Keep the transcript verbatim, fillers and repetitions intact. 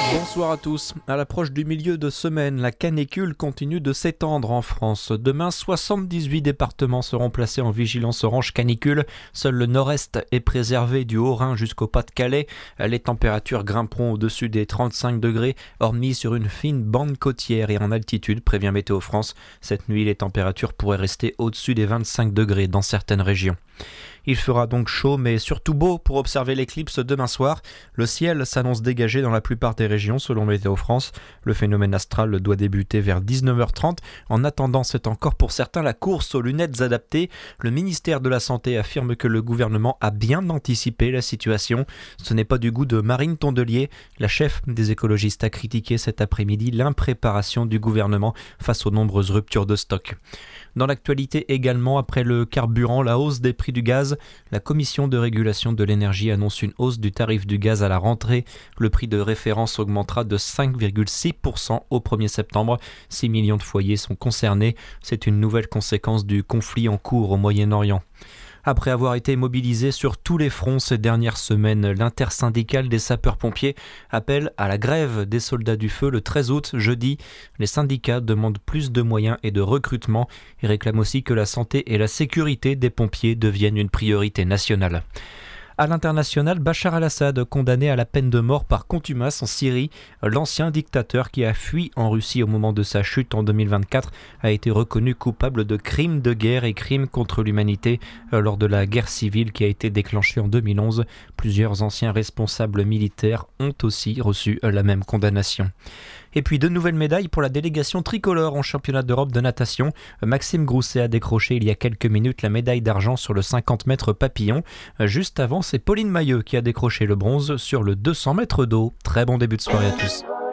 Bonsoir à tous. À l'approche du milieu de semaine, la canicule continue de s'étendre en France. Demain, soixante-dix-huit départements seront placés en vigilance orange canicule. Seul le nord-est est préservé du Haut-Rhin jusqu'au Pas-de-Calais. Les températures grimperont au-dessus des trente-cinq degrés, hormis sur une fine bande côtière et en altitude, prévient Météo France. Cette nuit, les températures pourraient rester au-dessus des vingt-cinq degrés dans certaines régions. Il fera donc chaud mais surtout beau pour observer l'éclipse demain soir. Le ciel s'annonce dégagé dans la plupart des régions selon Météo France. Le phénomène astral doit débuter vers dix-neuf heures trente. En attendant, c'est encore pour certains la course aux lunettes adaptées. Le ministère de la Santé affirme que le gouvernement a bien anticipé la situation. Ce n'est pas du goût de Marine Tondelier. La chef des écologistes a critiqué cet après-midi l'impréparation du gouvernement face aux nombreuses ruptures de stock. Dans l'actualité également, après le carburant, la hausse des prix du gaz, la Commission de régulation de l'énergie annonce une hausse du tarif du gaz à la rentrée. Le prix de référence augmentera de cinq virgule six pour cent au premier septembre. six millions de foyers sont concernés. C'est une nouvelle conséquence du conflit en cours au Moyen-Orient. Après avoir été mobilisé sur tous les fronts ces dernières semaines, l'intersyndicale des sapeurs-pompiers appelle à la grève des soldats du feu le treize août, jeudi. Les syndicats demandent plus de moyens et de recrutement et réclament aussi que la santé et la sécurité des pompiers deviennent une priorité nationale. À l'international, Bachar al-Assad, condamné à la peine de mort par contumace en Syrie, l'ancien dictateur qui a fui en Russie au moment de sa chute en deux mille vingt-quatre, a été reconnu coupable de crimes de guerre et crimes contre l'humanité lors de la guerre civile qui a été déclenchée en deux mille onze. Plusieurs anciens responsables militaires ont aussi reçu la même condamnation. Et puis de nouvelles médailles pour la délégation tricolore en championnat d'Europe de natation. Maxime Grousset a décroché il y a quelques minutes la médaille d'argent sur le cinquante mètres papillon. Juste avant, c'est Pauline Mailleux qui a décroché le bronze sur le deux cents mètres d'eau. Très bon début de soirée à tous.